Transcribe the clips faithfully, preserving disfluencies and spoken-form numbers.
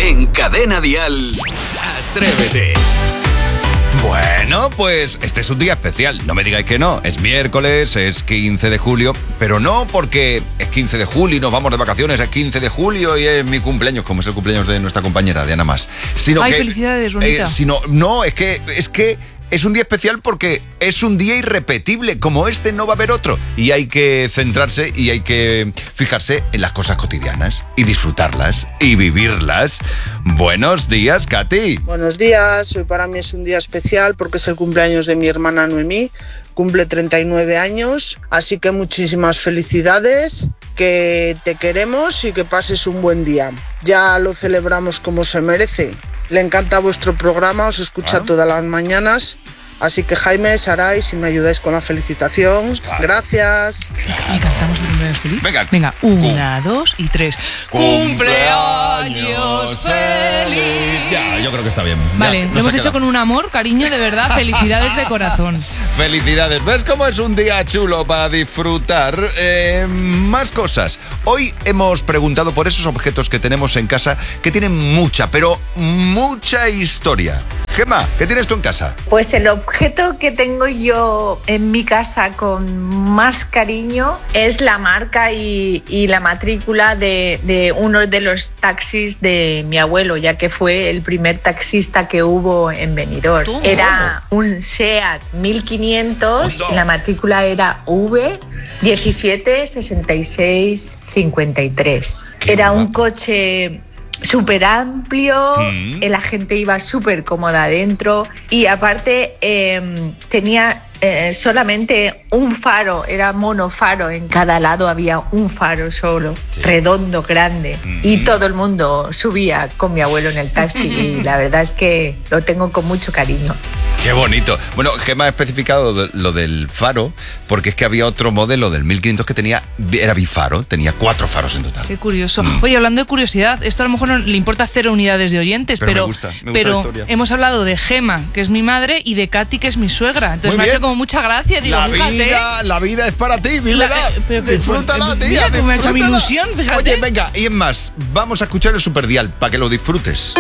En Cadena Dial, Atrévete. Bueno, pues este es un día especial, no me digáis que no. Es miércoles, es quince de julio, pero no porque es quince de julio y nos vamos de vacaciones, es quince de julio y es mi cumpleaños, como es el cumpleaños de nuestra compañera Diana Más. Sino Ay, que, felicidades, bonita. Eh, sino, no, es que, es que es un día especial porque es un día irrepetible, como este no va a haber otro. Y hay que centrarse y hay que fijarse en las cosas cotidianas y disfrutarlas y vivirlas. Buenos días, Katy. Buenos días, hoy para mí es un día especial porque es el cumpleaños de mi hermana Noemí, cumple treinta y nueve años, así que muchísimas felicidades, que te queremos y que pases un buen día. Ya lo celebramos como se merece. Le encanta vuestro programa, os escucha ¿Ah? todas las mañanas. Así que Jaime, Saray, si me ayudáis con la felicitación, Pues claro. Gracias. ¿Y cantamos el cumpleaños feliz? Venga. Venga, una, dos y tres. ¡Cumpleaños feliz! Ya, yo creo que está bien. Vale, Ya, lo nos hemos ha hecho quedado. con un amor, cariño, de verdad. Felicidades de corazón. Felicidades. ¿Ves cómo es un día chulo para disfrutar? Eh, más cosas. Hoy hemos preguntado por esos objetos que tenemos en casa que tienen mucha, pero mucha historia. Gemma, ¿qué tienes tú en casa? Pues el objeto que tengo yo en mi casa con más cariño es la marca y, y la matrícula de, de uno de los taxis de mi abuelo, ya que fue el primer taxista que hubo en Benidorm. ¿Tú? Era un SEAT mil quinientos, ¡Hola! la matrícula era V diecisiete sesenta y seis cincuenta y tres. ¡Qué Era un guapo! coche súper amplio, Mm. la gente iba súper cómoda adentro y aparte eh, tenía eh, solamente un faro, era monofaro, en cada lado había un faro solo, Sí. redondo, grande, Mm. y todo el mundo subía con mi abuelo en el taxi y la verdad es que lo tengo con mucho cariño. Qué bonito. Bueno, Gemma ha especificado de- lo del faro, porque es que había otro modelo del mil quinientos que tenía, era bifaro, tenía cuatro faros en total. Qué curioso. Oye, hablando de curiosidad, esto a lo mejor no le importa cero unidades de oyentes, Pero me pero, gusta, me gusta pero la historia. hemos hablado de Gema, que es mi madre, y de Katy, que es mi suegra. Entonces Muy me ha bien. hecho como mucha gracia. Digo, la fíjate. vida, la vida es para ti, vívela. La- eh, pero que- Disfrútala, mira, tía, cómo me ha hecho mi disfrútala. ilusión, fíjate. Oye, venga, y es más, vamos a escuchar el Superdial para que lo disfrutes.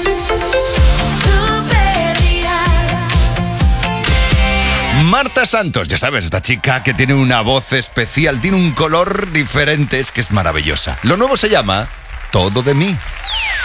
Marta Santos, ya sabes, esta chica que tiene una voz especial, tiene un color diferente, es que es maravillosa. Lo nuevo se llama Todo de mí.